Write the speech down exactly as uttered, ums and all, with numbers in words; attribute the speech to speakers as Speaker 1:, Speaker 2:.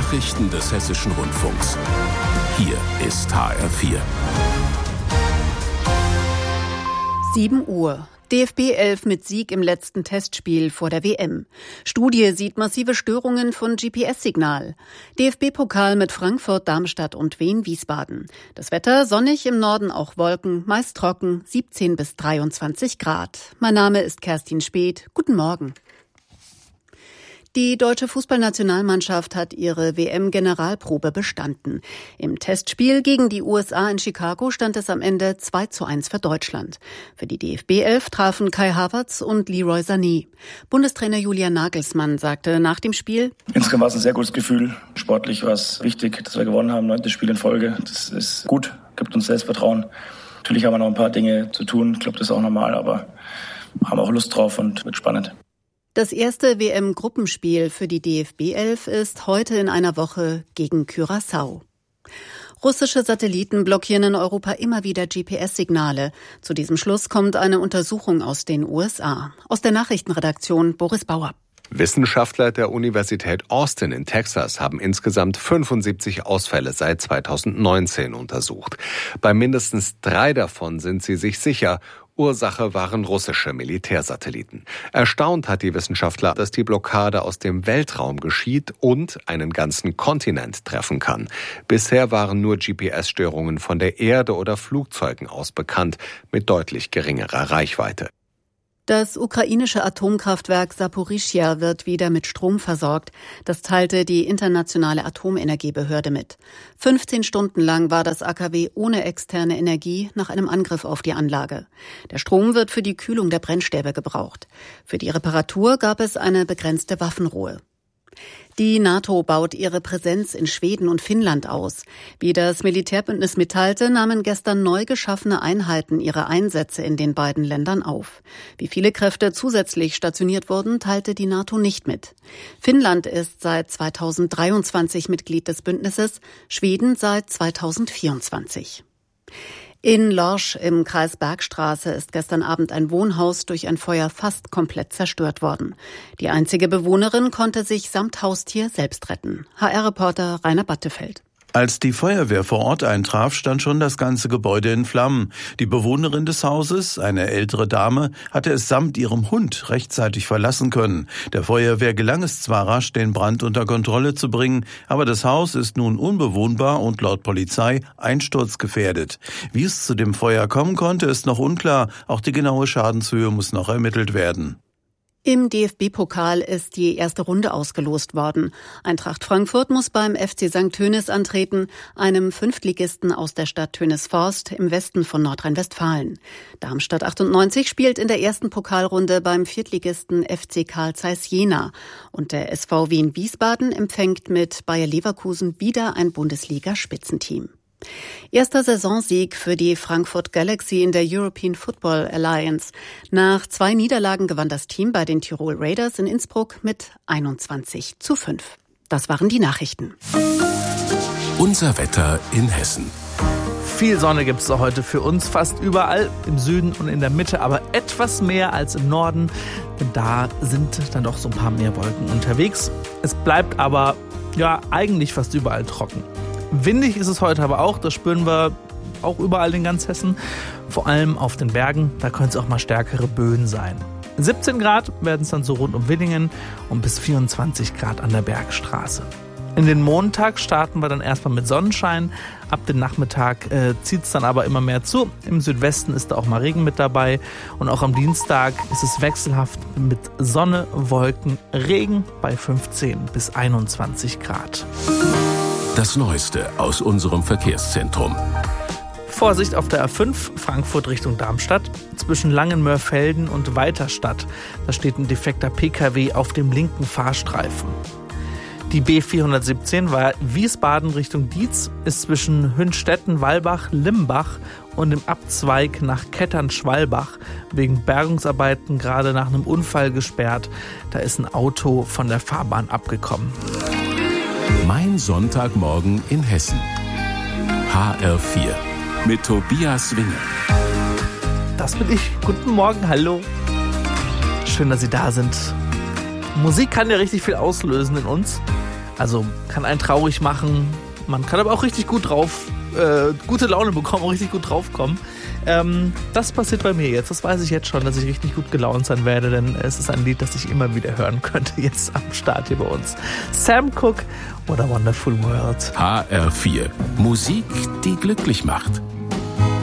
Speaker 1: Nachrichten des Hessischen Rundfunks. Hier ist H R vier.
Speaker 2: sieben Uhr. D F B elf mit Sieg im letzten Testspiel vor der W M. Studie sieht massive Störungen von G P S-Signal. D F B-Pokal mit Frankfurt, Darmstadt und Wien-Wiesbaden. Das Wetter sonnig, im Norden auch Wolken, meist trocken, siebzehn bis dreiundzwanzig Grad. Mein Name ist Kerstin Speth. Guten Morgen. Die deutsche Fußballnationalmannschaft hat ihre W M-Generalprobe bestanden. Im Testspiel gegen die U S A in Chicago stand es am Ende zwei zu eins für Deutschland. Für die D F B elf trafen Kai Havertz und Leroy Sané. Bundestrainer Julian Nagelsmann sagte nach dem Spiel:
Speaker 3: Insgesamt war es ein sehr gutes Gefühl. Sportlich war es wichtig, dass wir gewonnen haben. Neuntes Spiel in Folge. Das ist gut, gibt uns Selbstvertrauen. Natürlich haben wir noch ein paar Dinge zu tun. Ich glaube, das ist auch normal, aber haben auch Lust drauf und wird spannend.
Speaker 2: Das erste W M-Gruppenspiel für die D F B elf ist heute in einer Woche gegen Curaçao. Russische Satelliten blockieren in Europa immer wieder G P S-Signale. Zu diesem Schluss kommt eine Untersuchung aus den U S A. Aus der Nachrichtenredaktion Boris Bauer.
Speaker 4: Wissenschaftler der Universität Austin in Texas haben insgesamt fünfundsiebzig Ausfälle seit zweitausendneunzehn untersucht. Bei mindestens drei davon sind sie sich sicher: Ursache waren russische Militärsatelliten. Erstaunt hat die Wissenschaftler, dass die Blockade aus dem Weltraum geschieht und einen ganzen Kontinent treffen kann. Bisher waren nur G P S-Störungen von der Erde oder Flugzeugen aus bekannt, mit deutlich geringerer Reichweite.
Speaker 2: Das ukrainische Atomkraftwerk Saporischschja wird wieder mit Strom versorgt. Das teilte die Internationale Atomenergiebehörde mit. fünfzehn Stunden lang war das A K W ohne externe Energie nach einem Angriff auf die Anlage. Der Strom wird für die Kühlung der Brennstäbe gebraucht. Für die Reparatur gab es eine begrenzte Waffenruhe. Die NATO baut ihre Präsenz in Schweden und Finnland aus. Wie das Militärbündnis mitteilte, nahmen gestern neu geschaffene Einheiten ihre Einsätze in den beiden Ländern auf. Wie viele Kräfte zusätzlich stationiert wurden, teilte die NATO nicht mit. Finnland ist seit zweitausenddreiundzwanzig Mitglied des Bündnisses, Schweden seit zweitausendvierundzwanzig. In Lorsch im Kreis Bergstraße ist gestern Abend ein Wohnhaus durch ein Feuer fast komplett zerstört worden. Die einzige Bewohnerin konnte sich samt Haustier selbst retten. H R-Reporter Rainer Battefeld.
Speaker 5: Als die Feuerwehr vor Ort eintraf, stand schon das ganze Gebäude in Flammen. Die Bewohnerin des Hauses, eine ältere Dame, hatte es samt ihrem Hund rechtzeitig verlassen können. Der Feuerwehr gelang es zwar rasch, den Brand unter Kontrolle zu bringen, aber das Haus ist nun unbewohnbar und laut Polizei einsturzgefährdet. Wie es zu dem Feuer kommen konnte, ist noch unklar. Auch die genaue Schadenshöhe muss noch ermittelt werden.
Speaker 2: Im D F B-Pokal ist die erste Runde ausgelost worden. Eintracht Frankfurt muss beim F C Sankt Tönis antreten, einem Fünftligisten aus der Stadt Tönisforst im Westen von Nordrhein-Westfalen. Darmstadt achtundneunzig spielt in der ersten Pokalrunde beim Viertligisten F C Carl Zeiss Jena. Und der S V Wien-Wiesbaden empfängt mit Bayer Leverkusen wieder ein Bundesliga-Spitzenteam. Erster Saisonsieg für die Frankfurt Galaxy in der European Football Alliance. Nach zwei Niederlagen gewann das Team bei den Tirol Raiders in Innsbruck mit einundzwanzig zu fünf. Das waren die Nachrichten.
Speaker 1: Unser Wetter in Hessen.
Speaker 6: Viel Sonne gibt es heute für uns, fast überall, im Süden und in der Mitte, aber etwas mehr als im Norden, denn da sind dann doch so ein paar mehr Wolken unterwegs. Es bleibt aber ja eigentlich fast überall trocken. Windig ist es heute aber auch, das spüren wir auch überall in ganz Hessen, vor allem auf den Bergen, da können es auch mal stärkere Böen sein. siebzehn Grad werden es dann so rund um Willingen und bis vierundzwanzig Grad an der Bergstraße. In den Montag starten wir dann erstmal mit Sonnenschein, ab dem Nachmittag äh, zieht es dann aber immer mehr zu. Im Südwesten ist da auch mal Regen mit dabei und auch am Dienstag ist es wechselhaft mit Sonne, Wolken, Regen bei fünfzehn bis einundzwanzig Grad.
Speaker 1: Das Neueste aus unserem Verkehrszentrum.
Speaker 6: Vorsicht auf der A fünf, Frankfurt Richtung Darmstadt, zwischen Langenmörfelden und Weiterstadt. Da steht ein defekter P K W auf dem linken Fahrstreifen. Die B vierhundertsiebzehn war Wiesbaden Richtung Dietz, ist zwischen Hünstetten, Walbach, Limbach und im Abzweig nach Kettern-Schwalbach wegen Bergungsarbeiten gerade nach einem Unfall gesperrt. Da ist ein Auto von der Fahrbahn abgekommen.
Speaker 1: Mein Sonntagmorgen in Hessen. H R vier mit Tobias Winge.
Speaker 6: Das bin ich. Guten Morgen, hallo. Schön, dass Sie da sind. Musik kann ja richtig viel auslösen in uns. Also kann einen traurig machen, man kann aber auch richtig gut drauf, äh, gute Laune bekommen, auch richtig gut draufkommen. Ähm, das passiert bei mir jetzt, das weiß ich jetzt schon, dass ich richtig gut gelaunt sein werde, denn es ist ein Lied, das ich immer wieder hören könnte, jetzt am Start hier bei uns. Sam Cooke, What a Wonderful World.
Speaker 1: H R vier. Musik, die glücklich macht.